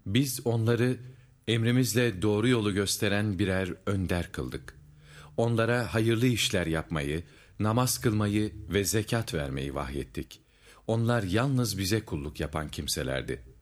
Biz onları emrimizle doğru yolu gösteren birer önder kıldık. Onlara hayırlı işler yapmayı, namaz kılmayı ve zekat vermeyi vahyettik. Onlar yalnız bize kulluk yapan kimselerdi.